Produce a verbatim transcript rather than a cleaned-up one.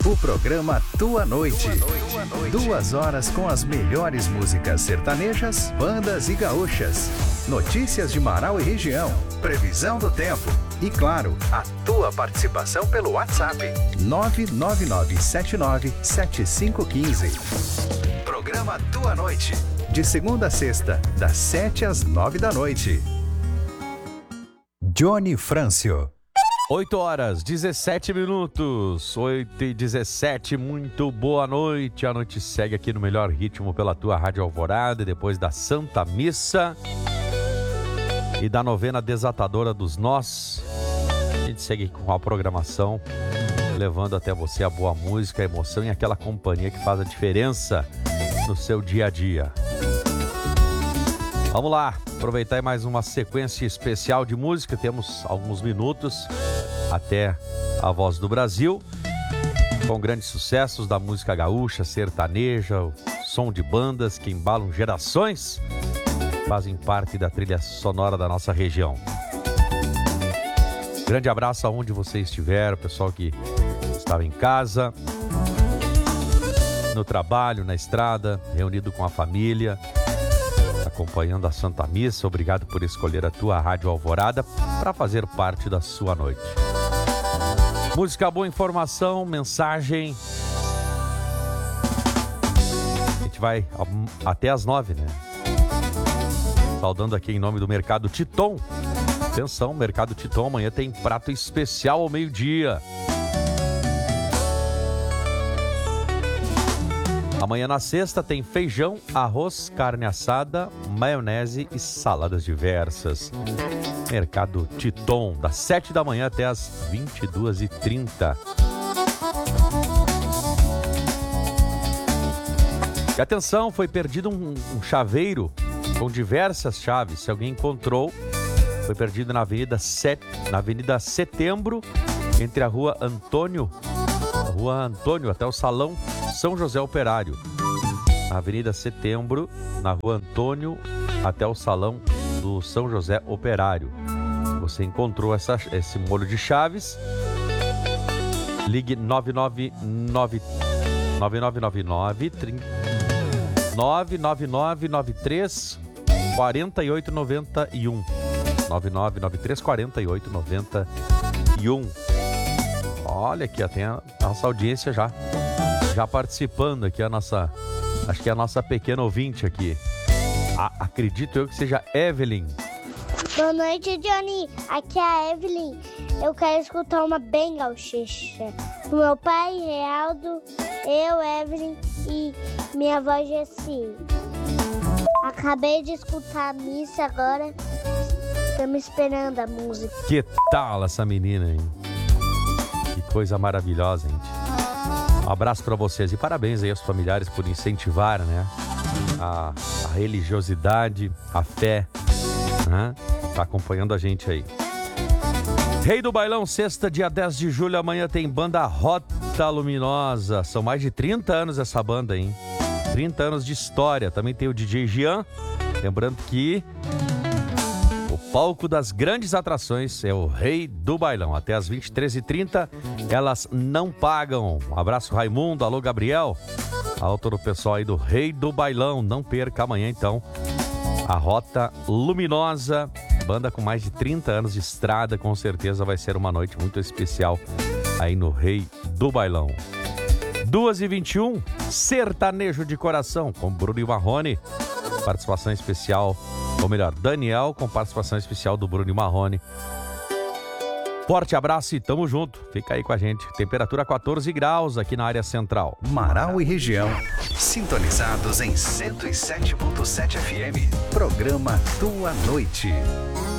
O programa Tua Noite. Duas horas com as melhores músicas sertanejas, bandas e gaúchas. Notícias de Marau e região. Previsão do tempo. E claro, a tua participação pelo WhatsApp. nove nove nove sete nove sete cinco um cinco. Programa Tua Noite. De segunda a sexta, das sete às nove da noite. Johnny Frâncio. oito horas, dezessete minutos, oito e dezessete, muito boa noite. A noite segue aqui no melhor ritmo pela tua Rádio Alvorada, depois da Santa Missa e da novena desatadora dos nós. A gente segue com a programação, levando até você a boa música, a emoção e aquela companhia que faz a diferença no seu dia a dia. Vamos lá, aproveitar aí mais uma sequência especial de música. Temos alguns minutos até a Voz do Brasil, com grandes sucessos da música gaúcha, sertaneja, o som de bandas que embalam gerações, fazem parte da trilha sonora da nossa região. Grande abraço aonde você estiver, o pessoal que estava em casa, no trabalho, na estrada, reunido com a família, acompanhando a Santa Missa. Obrigado por escolher a tua Rádio Alvorada para fazer parte da sua noite. Música, boa informação, mensagem. A gente vai até as nove, né? Saudando aqui em nome do Mercado Titon. Atenção, Mercado Titon, amanhã tem prato especial ao meio-dia. Amanhã na sexta tem feijão, arroz, carne assada, maionese e saladas diversas. Mercado Titon, das sete da manhã até as vinte e duas e trinta. E atenção, foi perdido um, um chaveiro com diversas chaves. Se alguém encontrou, foi perdido na Avenida, Set, na Avenida Setembro, entre a Rua Antônio, a Rua Antônio até o Salão São José Operário. Na Avenida Setembro, na Rua Antônio, até o Salão do São José Operário. Você encontrou essa, esse molho de chaves? Ligue nove nove nove nove nove nove nove nove nove nove nove três quatro oito nove um nove nove nove três quatro oito nove um. Olha aqui, tem a nossa audiência já já participando aqui, a nossa, acho que é a nossa pequena ouvinte aqui. A, acredito eu que seja Evelyn. Boa noite, Johnny. Aqui é a Evelyn. Eu quero escutar uma bem gauchicha. Meu pai, Realdo, eu, Evelyn e minha avó Jessi. Acabei de escutar a missa agora. Estamos esperando a música. Que tal essa menina, hein? Que coisa maravilhosa, gente. Um abraço para vocês e parabéns aí aos familiares por incentivar, né, a, a religiosidade, a fé, né? Tá acompanhando a gente aí. Rei do Bailão, sexta, dia dez de julho, amanhã tem banda Rota Luminosa. São mais de trinta anos essa banda, hein? trinta anos de história. Também tem o D J Jean. Lembrando que o palco das grandes atrações é o Rei do Bailão. Até às vinte e três e trinta, elas não pagam. Um abraço, Raimundo. Alô, Gabriel. Alô, todo o pessoal aí do Rei do Bailão. Não perca amanhã, então, a Rota Luminosa. Banda com mais de trinta anos de estrada. Com certeza vai ser uma noite muito especial aí no Rei do Bailão. duas e vinte e um, Sertanejo de Coração, com Bruno e Marrone. Participação especial, ou melhor, Daniel, com participação especial do Bruno e Marrone. Forte abraço e tamo junto. Fica aí com a gente. Temperatura quatorze graus aqui na área central. Marau e região, sintonizados em cento e sete ponto sete F M. Programa Tua Noite.